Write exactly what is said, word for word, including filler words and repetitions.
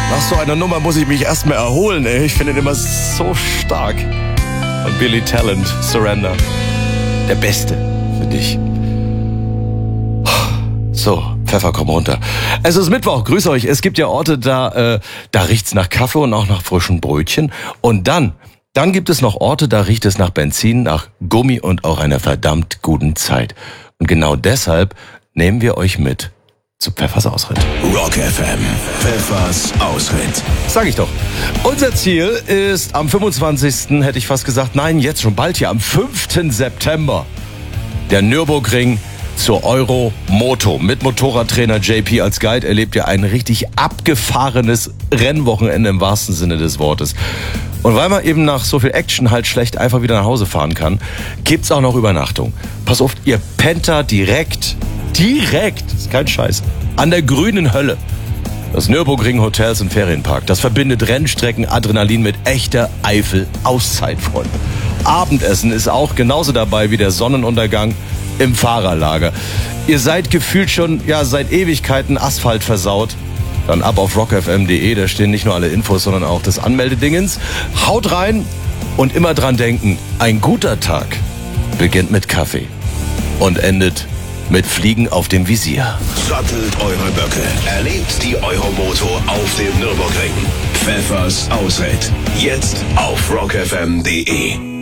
Nach so einer Nummer muss ich mich erstmal erholen, ey. Ich finde den immer so stark. Und Billy Talent, Surrender. Der Beste für dich. So, Pfeffer, komm runter. Es ist Mittwoch, grüße euch. Es gibt ja Orte, da, äh, da riecht's nach Kaffee und auch nach frischen Brötchen. Und dann, dann gibt es noch Orte, da riecht es nach Benzin, nach Gummi und auch einer verdammt guten Zeit. Und genau deshalb nehmen wir euch mit zu Pfeffers Ausritt. Rock F M, Pfeffers Ausritt. Sag ich doch. Unser Ziel ist am fünfundzwanzigsten hätte ich fast gesagt, nein, jetzt schon bald hier, am fünften September, der Nürburgring zur Euromoto. Mit Motorradtrainer J P als Guide erlebt ihr ein richtig abgefahrenes Rennwochenende im wahrsten Sinne des Wortes. Und weil man eben nach so viel Action halt schlecht einfach wieder nach Hause fahren kann, gibt's auch noch Übernachtung. Pass auf, ihr pennt da direkt, direkt, ist kein Scheiß, an der grünen Hölle. Das Nürburgring Hotels und Ferienpark, das verbindet Rennstrecken Adrenalin mit echter Eifel-Auszeit, Freunde. Abendessen ist auch genauso dabei wie der Sonnenuntergang im Fahrerlager. Ihr seid gefühlt schon, ja, seit Ewigkeiten Asphalt versaut. Dann ab auf rock f m punkt d e, da stehen nicht nur alle Infos, sondern auch das Anmeldedingens. Haut rein und immer dran denken, ein guter Tag beginnt mit Kaffee und endet mit Fliegen auf dem Visier. Sattelt eure Böcke, erlebt die Euromoto auf dem Nürburgring. Pfeffers Ausritt, jetzt auf rock f m punkt d e.